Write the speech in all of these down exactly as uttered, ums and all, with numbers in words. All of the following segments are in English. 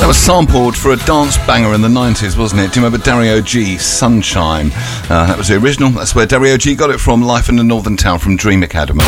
That was sampled for a dance banger in the nineties, wasn't it? Do you remember Dario G, Sunshine? Uh, that was the original. That's where Dario G got it from. Life in a Northern Town from Dream Academy.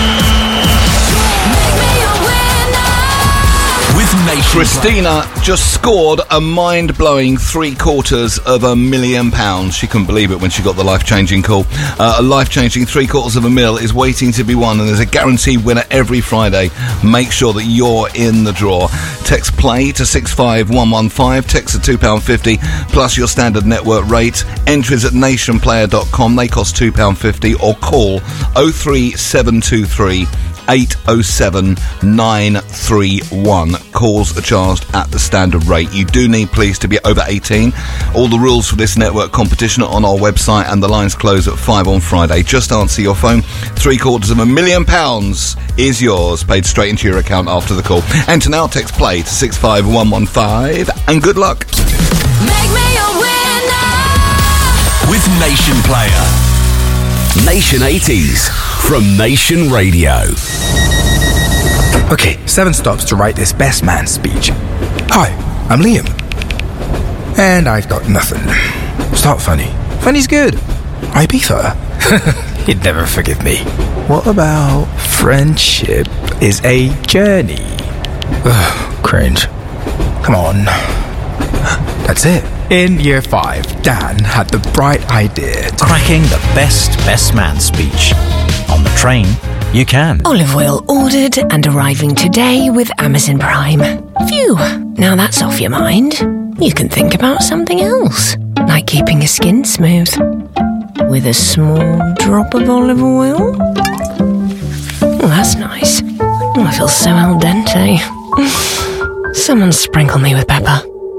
Christina just scored a mind-blowing three quarters of a million pounds. She couldn't believe it when she got the life-changing call. Uh, a life-changing three quarters of a mil is waiting to be won, and there's a guaranteed winner every Friday. Make sure that you're in the draw. Text PLAY to six five one one five. Text at two pounds fifty plus your standard network rate. Entries at nation player dot com. They cost two pounds fifty, or call oh three seven two three eight oh seven nine three one. Calls are charged at the standard rate. You do need, please, to be over eighteen. All the rules for this network competition are on our website, and the lines close at five on Friday. Just answer your phone. Three quarters of a million pounds is yours, paid straight into your account after the call. Enter now, text PLAY to six five one one five, and good luck. Make me a winner with Nation Player. Nation eighties from Nation Radio. Okay, seven stops to write this best man speech. Hi, I'm Liam. And I've got nothing. Start funny. Funny's good. Ibiza. He'd never forgive me. What about friendship is a journey? Ugh, cringe. Come on. That's it. In year five, Dan had the bright idea to cracking the best best man speech. On the train, you can. Olive oil ordered and arriving today with Amazon Prime. Phew, now that's off your mind. You can think about something else, like keeping your skin smooth. With a small drop of olive oil. Oh, that's nice. Oh, I feel so al dente. Someone sprinkle me with pepper.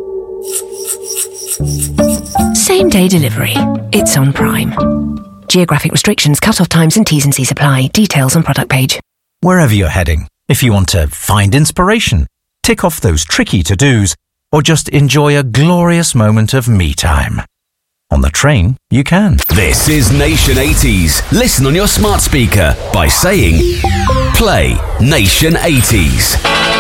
Same day delivery. It's on Prime. Geographic restrictions, cut-off times and T's and C's apply. Details on product page. Wherever you're heading, if you want to find inspiration, tick off those tricky to-dos, or just enjoy a glorious moment of me time. On the train, you can. This is Nation eighties. Listen on your smart speaker by saying, Play Nation eighties.